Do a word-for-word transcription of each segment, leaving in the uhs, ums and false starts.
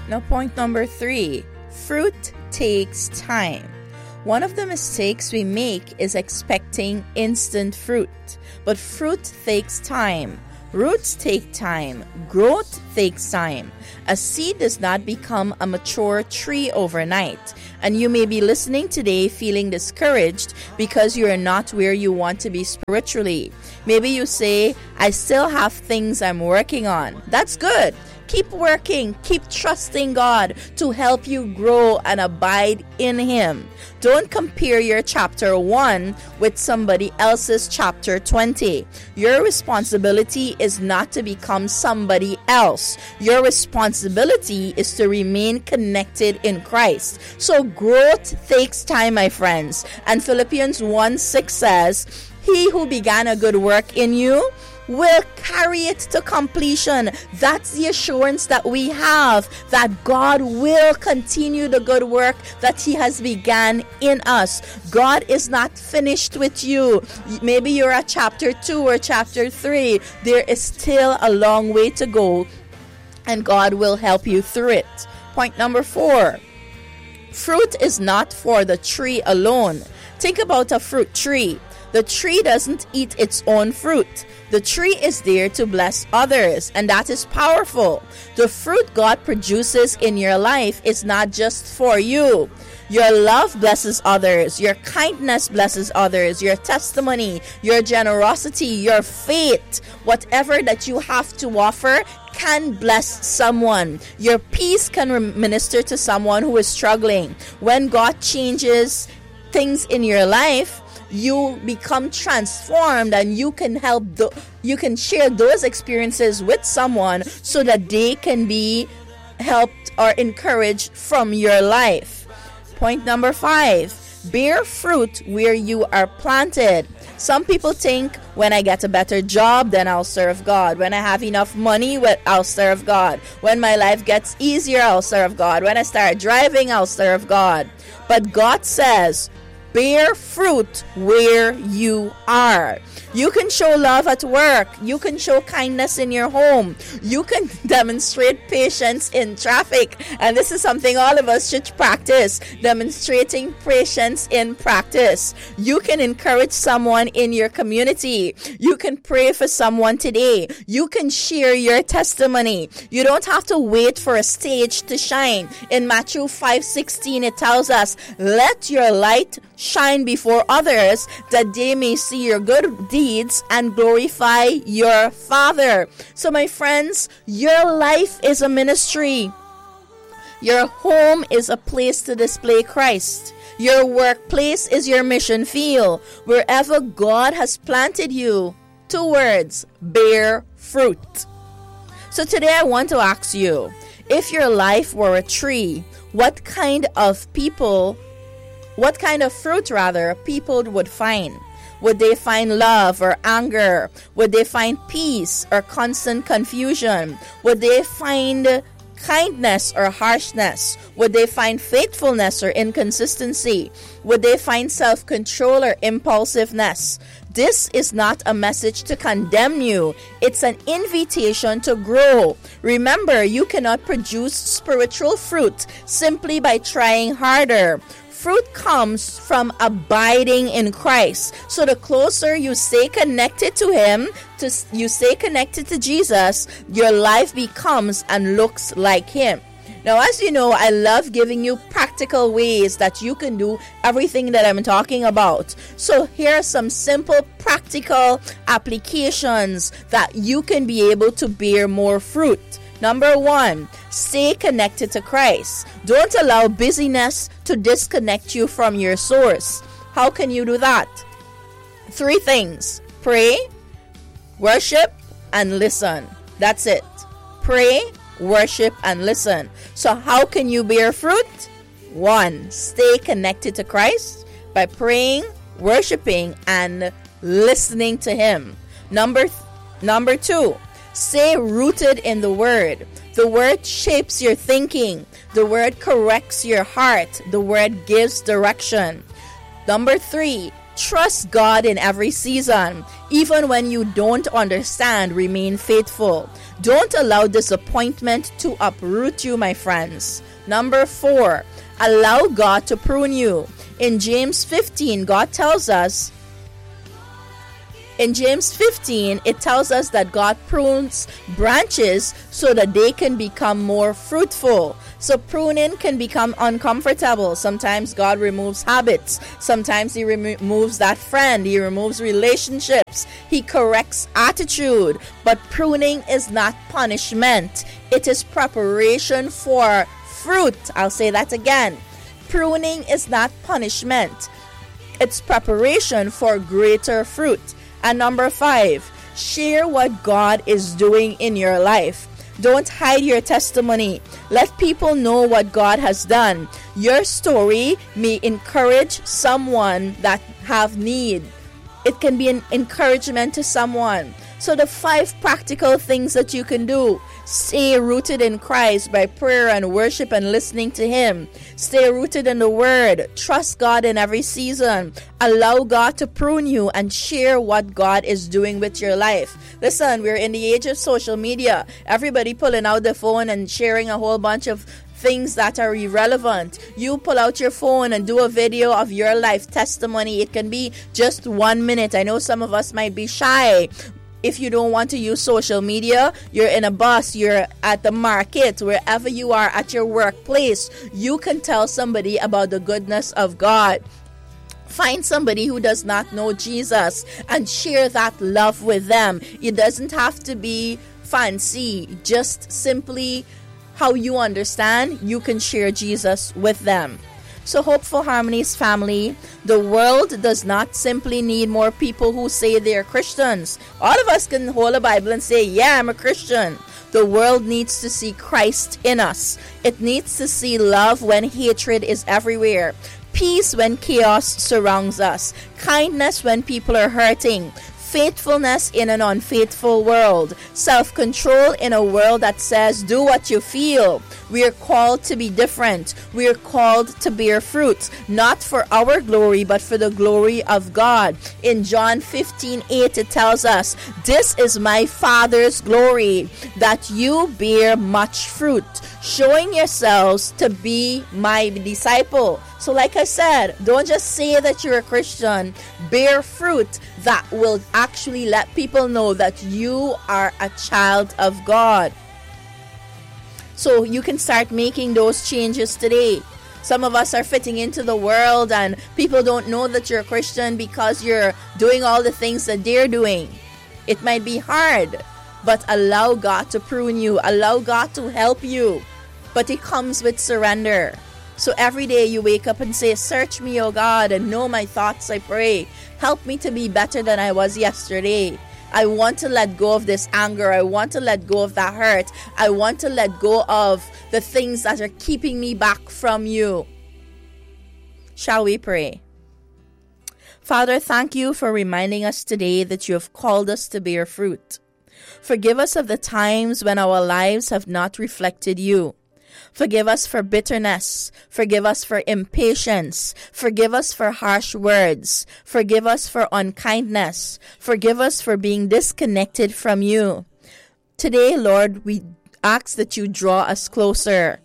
Now, point number three, fruit takes time. One of the mistakes we make is expecting instant fruit, but fruit takes time. Roots take time. Growth takes time. A seed does not become a mature tree overnight. And you may be listening today feeling discouraged because you are not where you want to be spiritually. Maybe you say, I still have things I'm working on. That's good. Keep working. Keep trusting God to help you grow and abide in Him. Don't compare your chapter one with somebody else's chapter twenty. Your responsibility is not to become somebody else. Your responsibility is to remain connected in Christ. So growth takes time, my friends. And Philippians one six says, He who began a good work in you will carry it to completion. That's the assurance that we have, that God will continue the good work that He has began in us. God is not finished with you. Maybe you're at chapter two or chapter three. There is still a long way to go, and God will help you through it. Point number four, fruit is not for the tree alone. Think about a fruit tree. The tree doesn't eat its own fruit. The tree is there to bless others, and that is powerful. The fruit God produces in your life is not just for you. Your love blesses others. Your kindness blesses others. Your testimony, your generosity, your faith, whatever that you have to offer can bless someone. Your peace can minister to someone who is struggling. When God changes things in your life, you become transformed, and you can help the, you can share those experiences with someone so that they can be helped or encouraged from your life. Point number five, bear fruit where you are planted. Some people think, when I get a better job, then I'll serve God. When I have enough money, well, I'll serve God. When my life gets easier, I'll serve God. When I start driving, I'll serve God. But God says, bear fruit where you are. You can show love at work. You can show kindness in your home. You can demonstrate patience in traffic. And this is something all of us should practice, demonstrating patience in practice. You can encourage someone in your community. You can pray for someone today. You can share your testimony. You don't have to wait for a stage to shine. In Matthew five sixteen, it tells us, let your light shine before others, that they may see your good deeds and glorify your Father. So my friends, your life is a ministry. Your home is a place to display Christ. Your workplace is your mission field. Wherever God has planted you, two words, bear fruit. So today I want to ask you, if your life were a tree, what kind of people What kind of fruit, rather, people would find? Would they find love or anger? Would they find peace or constant confusion? Would they find kindness or harshness? Would they find faithfulness or inconsistency? Would they find self-control or impulsiveness? This is not a message to condemn you. It's an invitation to grow. Remember, you cannot produce spiritual fruit simply by trying harder. Fruit comes from abiding in Christ. So the closer you stay connected to Him, to you stay connected to Jesus, your life becomes and looks like Him. Now, as you know, I love giving you practical ways that you can do everything that I'm talking about. So here are some simple practical applications that you can be able to bear more fruit. Number one, stay connected to Christ. Don't allow busyness to disconnect you from your source. How can you do that? Three things: pray, worship, and listen. That's it. Pray, worship, and listen. So how can you bear fruit? One, stay connected to Christ by praying, worshiping, and listening to Him. Number th- number two, stay rooted in the Word. The Word shapes your thinking. The Word corrects your heart. The Word gives direction. Number three, Trust God in every season. Even when you don't understand, remain faithful. Don't allow disappointment to uproot you, my friends. Number four, allow God to prune you. In James fifteen, God tells us, in James fifteen, it tells us that God prunes branches so that they can become more fruitful. So pruning can become uncomfortable. Sometimes God removes habits. Sometimes He remo- removes that friend. He removes relationships. He corrects attitude. But pruning is not punishment. It is preparation for fruit. I'll say that again. Pruning is not punishment. It's preparation for greater fruit. And number five, share what God is doing in your life. Don't hide your testimony. Let people know what God has done. Your story may encourage someone that have need. It can be an encouragement to someone. So the five practical things that you can do: stay rooted in Christ by prayer and worship and listening to Him. Stay rooted in the Word. Trust God in every season. Allow God to prune you and share what God is doing with your life. Listen, we're in the age of social media. Everybody pulling out their phone and sharing a whole bunch of things that are irrelevant. You pull out your phone and do a video of your life testimony. It can be just one minute. I know some of us might be shy. If you don't want to use social media, you're in a bus, you're at the market, wherever you are, at your workplace, you can tell somebody about the goodness of God. Find somebody who does not know Jesus and share that love with them. It doesn't have to be fancy, just simply how you understand, you can share Jesus with them. So Hopeful Harmonies family, the world does not simply need more people who say they're Christians. All of us can hold a Bible and say, yeah, I'm a Christian. The world needs to see Christ in us. It needs to see love when hatred is everywhere. Peace when chaos surrounds us. Kindness when people are hurting. Faithfulness in an unfaithful world. Self-control in a world that says, do what you feel. We are called to be different. We are called to bear fruit, not for our glory, but for the glory of God. In John fifteen eight, it tells us, this is my Father's glory, that you bear much fruit, showing yourselves to be my disciple. So like I said, don't just say that you're a Christian. Bear fruit that will actually let people know that you are a child of God. So you can start making those changes today. Some of us are fitting into the world and people don't know that you're a Christian because you're doing all the things that they're doing. It might be hard, but allow God to prune you. Allow God to help you. But it comes with surrender. So every day you wake up and say, search me, O God, and know my thoughts, I pray. Help me to be better than I was yesterday. I want to let go of this anger. I want to let go of that hurt. I want to let go of the things that are keeping me back from you. Shall we pray? Father, thank you for reminding us today that you have called us to bear fruit. Forgive us of the times when our lives have not reflected you. Forgive us for bitterness. Forgive us for impatience. Forgive us for harsh words. Forgive us for unkindness. Forgive us for being disconnected from you. Today, Lord, we ask that you draw us closer.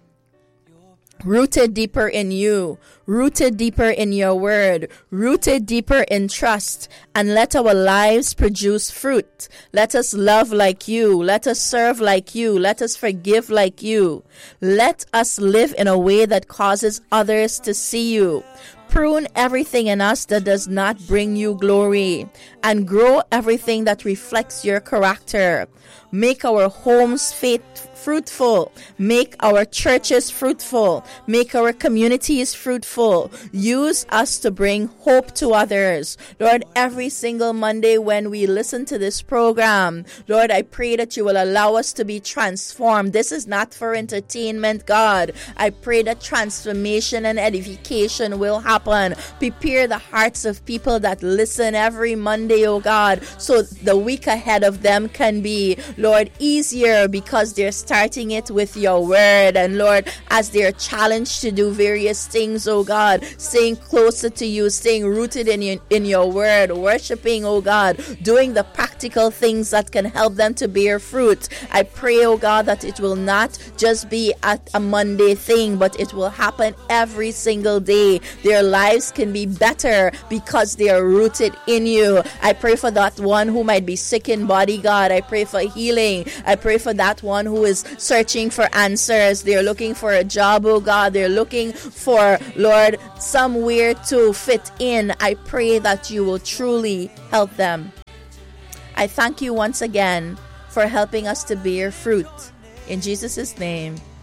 Rooted deeper in you, rooted deeper in your word, rooted deeper in trust, and let our lives produce fruit. Let us love like you. Let us serve like you. Let us forgive like you. Let us live in a way that causes others to see you. Prune everything in us that does not bring you glory, and grow everything that reflects your character. Make our homes faith fruitful. Make our churches fruitful. Make our communities fruitful. Use us to bring hope to others. Lord, every single Monday when we listen to this program, Lord, I pray that you will allow us to be transformed. This is not for entertainment, God. I pray that transformation and edification will happen happen. Prepare the hearts of people that listen every Monday, oh God, so the week ahead of them can be, Lord, easier because they're starting it with your word. And Lord, as they're challenged to do various things, oh God, staying closer to you, staying rooted in your, in your word, worshiping, oh God, doing the practical things that can help them to bear fruit. I pray, oh God, that it will not just be at a Monday thing, but it will happen every single day. Their lives can be better because they are rooted in you. I pray for that one who might be sick in body, God. I pray for healing. I pray for that one who is searching for answers. They're looking for a job, oh God. They're looking for, Lord, somewhere to fit in. I pray that you will truly help them. I thank you once again for helping us to bear fruit. In Jesus' name,